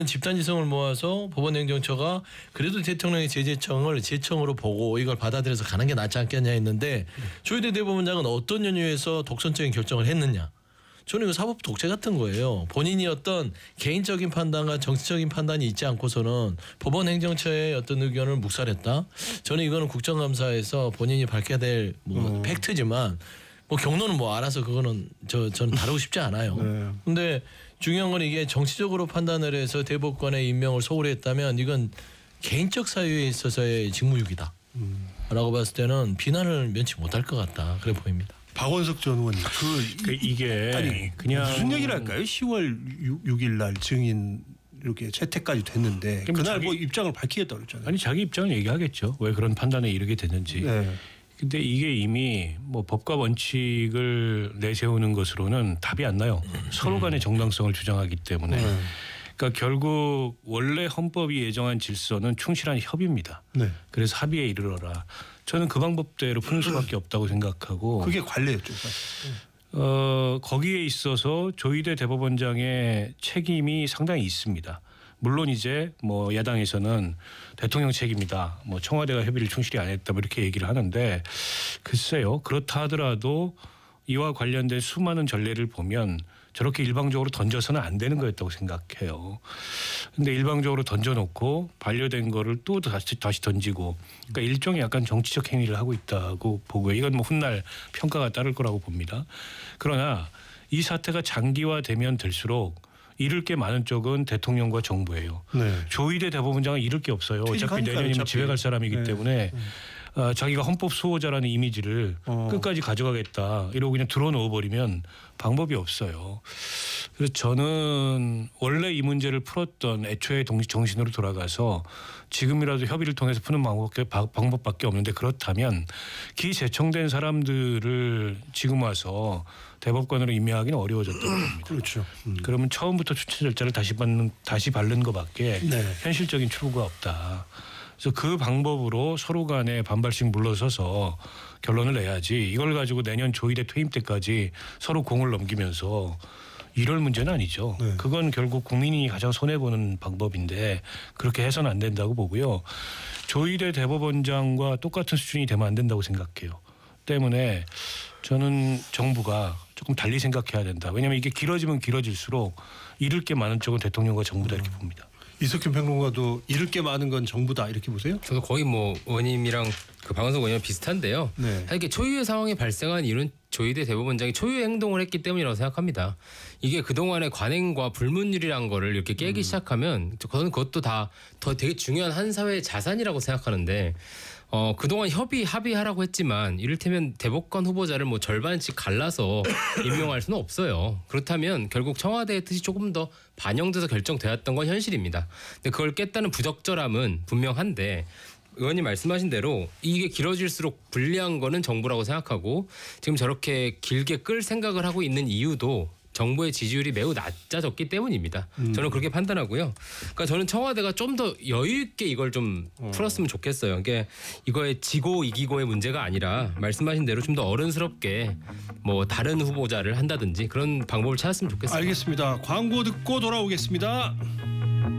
집단지성을 모아서 법원행정처가 그래도 대통령의 제재청을 제청으로 보고 이걸 받아들여서 가는 게 낫지 않겠냐 했는데 조희대 대법원장은 어떤 연유에서 독선적인 결정을 했느냐. 저는 이거 사법 독재 같은 거예요. 본인이 어떤 개인적인 판단과 정치적인 판단이 있지 않고서는 법원행정처의 어떤 의견을 묵살했다. 저는 이거는 국정감사에서 본인이 밝혀야 될 팩트지만 뭐 경로는 뭐 알아서 그거는 저는 다루고 싶지 않아요. 근데 중요한 건 이게 정치적으로 판단을 해서 대법관의 임명을 소홀히 했다면 이건 개인적 사유에 있어서의 직무유기다. 라고 봤을 때는 비난을 면치 못할 것 같다. 그래 보입니다. 박원석 전 의원님 이게 아니 그냥 무슨 얘기를 할까요? 10월 6일 날 증인 이렇게 채택까지 됐는데 그날 뭐 입장을 밝히겠다고 그랬잖아요. 아니 자기 입장을 얘기하겠죠. 왜 그런 판단에 이르게 됐는지. 네. 근데 이게 이미 뭐 법과 원칙을 내세우는 것으로는 답이 안 나요. 서로 간의 정당성을 주장하기 때문에. 그러니까 결국 원래 헌법이 예정한 질서는 충실한 협의입니다. 네. 그래서 합의에 이르러라. 저는 그 방법대로 푸는 수밖에 없다고 생각하고. 그게 관례였죠. 사실. 거기에 있어서 조희대 대법원장의 책임이 상당히 있습니다. 물론 이제 뭐 야당에서는 대통령 책임이다. 뭐 청와대가 협의를 충실히 안 했다. 뭐 이렇게 얘기를 하는데 글쎄요. 그렇다 하더라도 이와 관련된 수많은 전례를 보면 저렇게 일방적으로 던져서는 안 되는 거였다고 생각해요. 근데 일방적으로 던져놓고 반려된 거를 또 다시 던지고 그러니까 일종의 약간 정치적 행위를 하고 있다고 보고요. 이건 뭐 훗날 평가가 따를 거라고 봅니다. 그러나 이 사태가 장기화되면 될수록 잃을 게 많은 쪽은 대통령과 정부예요. 네. 조희대 대법원장은 잃을 게 없어요. 어차피 내년이면 집에 갈 사람이기 때문에 자기가 헌법 수호자라는 이미지를 끝까지 가져가겠다 이러고 그냥 들어놓아버리면 방법이 없어요. 그래서 저는 원래 이 문제를 풀었던 애초에 정신으로 돌아가서 지금이라도 협의를 통해서 푸는 방법밖에 없는데 그렇다면 기재청된 사람들을 지금 와서 대법관으로 임명하기는 어려워졌다고 봅니다. 그렇죠. 그러면 처음부터 추천 절차를 다시 바른 것밖에 현실적인 출구가 없다. 그래서 그 방법으로 서로 간에 반발씩 물러서서 결론을 내야지 이걸 가지고 내년 조희대 퇴임 때까지 서로 공을 넘기면서 이럴 문제는 아니죠. 네. 그건 결국 국민이 가장 손해보는 방법인데 그렇게 해서는 안 된다고 보고요. 조희대 대법원장과 똑같은 수준이 되면 안 된다고 생각해요. 때문에 저는 정부가 조금 달리 생각해야 된다. 왜냐하면 이게 길어지면 길어질수록 잃을 게 많은 쪽은 대통령과 정부다 이렇게 봅니다. 이석균 평론가도 잃을 게 많은 건 정부다 이렇게 보세요? 저도 거의 뭐 의원님이랑 그 박원석 의원이랑 비슷한데요. 네. 이게 초유의 상황이 발생한 이유는 조희대 대법원장이 초유의 행동을 했기 때문이라고 생각합니다. 이게 그동안의 관행과 불문율이란 거를 이렇게 깨기 시작하면 저는 그것도 다 더 되게 중요한 한 사회의 자산이라고 생각하는데 그동안 합의하라고 했지만 이를테면 대법관 후보자를 뭐 절반씩 갈라서 임명할 수는 없어요. 그렇다면 결국 청와대의 뜻이 조금 더 반영돼서 결정되었던 건 현실입니다. 근데 그걸 깼다는 부적절함은 분명한데 의원님 말씀하신 대로 이게 길어질수록 불리한 거는 정부라고 생각하고 지금 저렇게 길게 끌 생각을 하고 있는 이유도 정부의 지지율이 매우 낮아졌기 때문입니다. 저는 그렇게 판단하고요. 그러니까 저는 청와대가 좀 더 여유 있게 이걸 좀 풀었으면 좋겠어요. 그러니까 이거의 지고 이기고의 문제가 아니라 말씀하신 대로 좀 더 어른스럽게 뭐 다른 후보자를 한다든지 그런 방법을 찾았으면 좋겠습니다. 알겠습니다. 광고 듣고 돌아오겠습니다.